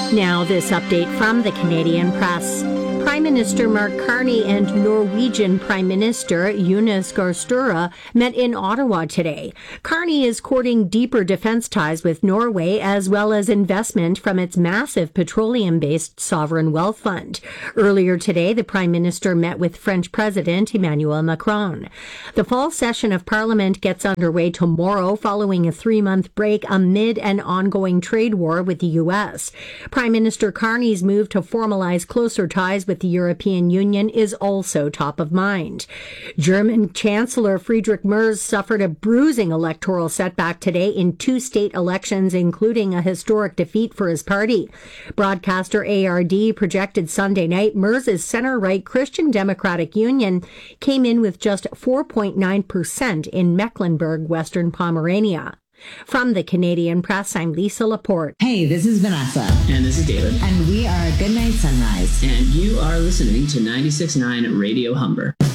Now, this update from the Canadian Press. Prime Minister Mark Carney and Norwegian Prime Minister Jonas Gahr Støre met in Ottawa today. Carney is courting deeper defense ties with Norway as well as investment from its massive petroleum-based sovereign wealth fund. Earlier today, the Prime Minister met with French President Emmanuel Macron. The fall session of Parliament gets underway tomorrow following a 3-month break amid an ongoing trade war with the U.S. Prime Minister Carney's move to formalize closer ties with the European Union is also top of mind. German Chancellor Friedrich Merz suffered a bruising electoral setback today in 2 state elections, including a historic defeat for his party. Broadcaster ARD projected Sunday night Merz's center-right Christian Democratic Union came in with just 4.9% in Mecklenburg, Western Pomerania. From the Canadian Press, I'm Lisa Laporte. Hey, this is Vanessa. And this is David. And we are Goodnight Sunrise. And you are listening to 96.9 Radio Humber.